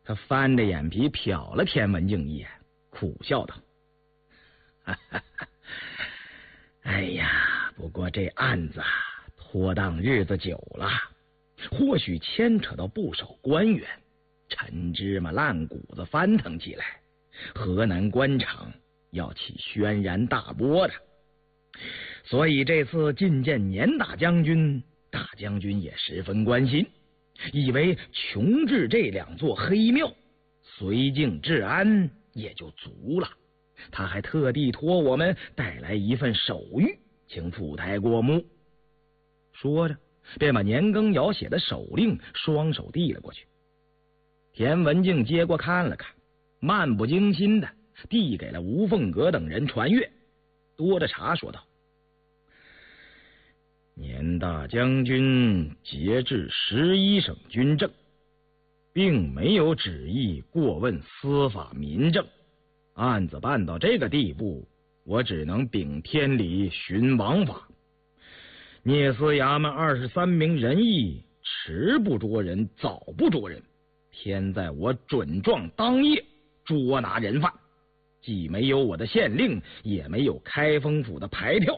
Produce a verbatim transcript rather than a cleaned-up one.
他翻着眼皮瞟了田文静一眼，苦笑道：“哈哈哈，哎呀，不过这案子拖当日子久了，或许牵扯到不少官员，陈芝麻烂谷子翻腾起来，河南官场要起轩然大波的。所以这次觐见年大将军，大将军也十分关心，以为穷治这两座黑庙，绥靖治安也就足了。他还特地托我们带来一份手谕，请府台过目。”说着便把年羹尧写的手令双手递了过去。田文静接过看了看，漫不经心的递给了吴凤阁等人传阅，多着茶说道：“年大将军节制十一省军政，并没有旨意过问司法民政，案子办到这个地步，我只能秉天理循王法。聂司衙门二十三名人役，迟不捉人，早不捉人，天在我准状当夜捉拿人犯，既没有我的县令，也没有开封府的牌票，